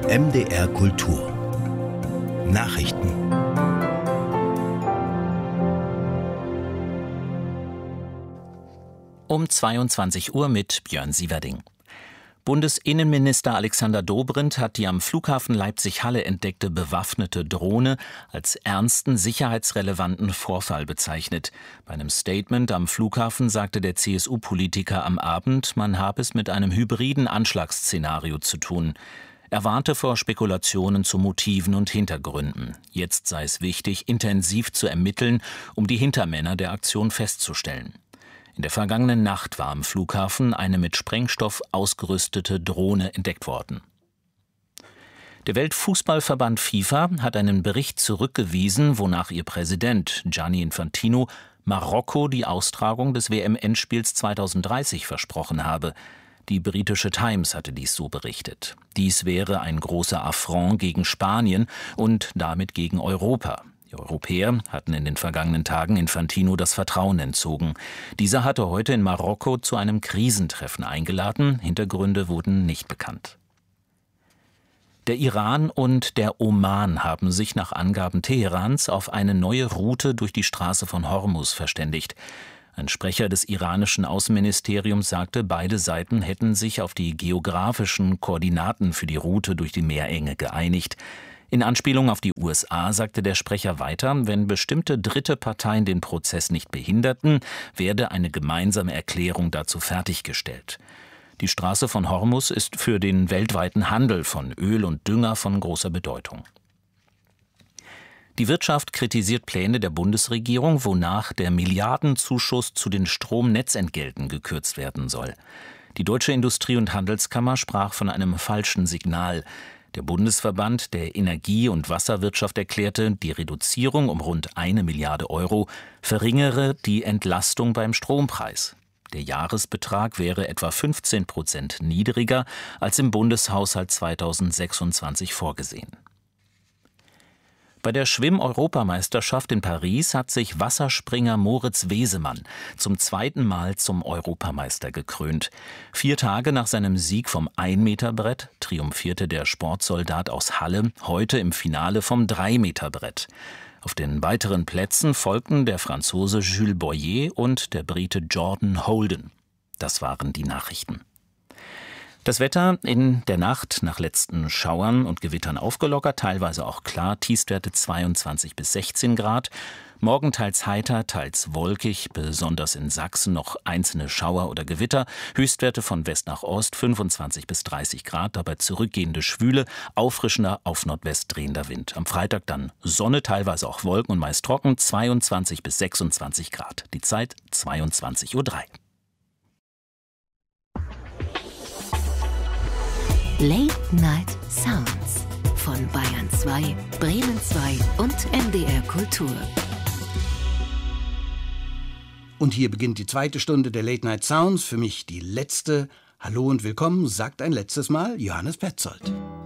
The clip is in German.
MDR Kultur Nachrichten. Um 22 Uhr mit Björn Sieverding. Bundesinnenminister Alexander Dobrindt hat die am Flughafen Leipzig-Halle entdeckte bewaffnete Drohne als ernsten sicherheitsrelevanten Vorfall bezeichnet. Bei einem Statement am Flughafen sagte der CSU-Politiker am Abend, man habe es mit einem hybriden Anschlagsszenario zu tun. Er warnte vor Spekulationen zu Motiven und Hintergründen. Jetzt sei es wichtig, intensiv zu ermitteln, um die Hintermänner der Aktion festzustellen. In der vergangenen Nacht war am Flughafen eine mit Sprengstoff ausgerüstete Drohne entdeckt worden. Der Weltfußballverband FIFA hat einen Bericht zurückgewiesen, wonach ihr Präsident Gianni Infantino Marokko die Austragung des WM-Endspiels 2030 versprochen habe. Die britische Times hatte dies so berichtet. Dies wäre ein großer Affront gegen Spanien und damit gegen Europa. Die Europäer hatten in den vergangenen Tagen Infantino das Vertrauen entzogen. Dieser hatte heute in Marokko zu einem Krisentreffen eingeladen. Hintergründe wurden nicht bekannt. Der Iran und der Oman haben sich nach Angaben Teherans auf eine neue Route durch die Straße von Hormuz verständigt. Ein Sprecher des iranischen Außenministeriums sagte, beide Seiten hätten sich auf die geografischen Koordinaten für die Route durch die Meerenge geeinigt. In Anspielung auf die USA sagte der Sprecher weiter, wenn bestimmte dritte Parteien den Prozess nicht behinderten, werde eine gemeinsame Erklärung dazu fertiggestellt. Die Straße von Hormuz ist für den weltweiten Handel von Öl und Dünger von großer Bedeutung. Die Wirtschaft kritisiert Pläne der Bundesregierung, wonach der Milliardenzuschuss zu den Stromnetzentgelten gekürzt werden soll. Die Deutsche Industrie- und Handelskammer sprach von einem falschen Signal. Der Bundesverband der Energie- und Wasserwirtschaft erklärte, die Reduzierung um rund 1 Milliarde Euro verringere die Entlastung beim Strompreis. Der Jahresbetrag wäre etwa 15% niedriger als im Bundeshaushalt 2026 vorgesehen. Bei der Schwimm-Europameisterschaft in Paris hat sich Wasserspringer Moritz Wesemann zum zweiten Mal zum Europameister gekrönt. 4 Tage nach seinem Sieg vom 1-Meter-Brett triumphierte der Sportsoldat aus Halle heute im Finale vom 3-Meter-Brett. Auf den weiteren Plätzen folgten der Franzose Jules Boyer und der Brite Jordan Holden. Das waren die Nachrichten. Das Wetter in der Nacht nach letzten Schauern und Gewittern aufgelockert, teilweise auch klar, Tiefstwerte 22 bis 16 Grad. Morgen teils heiter, teils wolkig, besonders in Sachsen noch einzelne Schauer oder Gewitter. Höchstwerte von West nach Ost 25 bis 30 Grad, dabei zurückgehende Schwüle, auffrischender auf Nordwest drehender Wind. Am Freitag dann Sonne, teilweise auch Wolken und meist trocken, 22 bis 26 Grad. Die Zeit 22:03 Uhr. Late Night Sounds von Bayern 2, Bremen 2 und MDR Kultur. Und hier beginnt die zweite Stunde der Late Night Sounds, für mich die letzte. Hallo und willkommen, sagt ein letztes Mal Johannes Petzold.